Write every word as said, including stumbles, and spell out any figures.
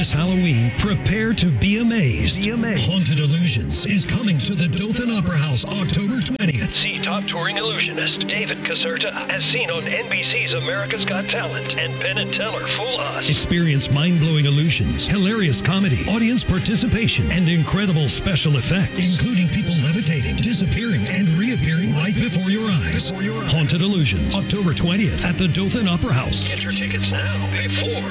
This Halloween, prepare to be amazed. Be amazed. Haunted Illusions is coming to the Dothan Opera House October twentieth. See top touring illusionist David Caserta as seen on N B C's America's Got Talent and Penn and Teller Fool Us. Experience mind-blowing illusions, hilarious comedy, audience participation, and incredible special effects, including people levitating, disappearing, and reappearing right before your eyes. Before your eyes. Haunted Illusions, October twentieth at the Dothan Opera House. Get your tickets now before